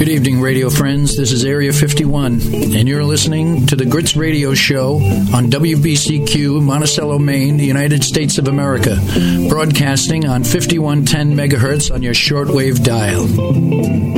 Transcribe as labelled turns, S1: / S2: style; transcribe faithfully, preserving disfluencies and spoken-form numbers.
S1: Good evening, radio friends. This is Area fifty-one, and you're listening to the Grits Radio Show on W B C Q, Monticello, Maine, the United States of America, broadcasting on fifty-one ten megahertz on your shortwave dial.